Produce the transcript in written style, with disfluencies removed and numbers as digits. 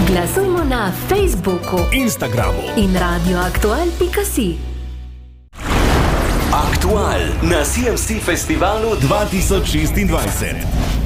Glasujmo na Facebooku, Instagramu in radioaktual.si. Aktual na CMC Festivalu 2026.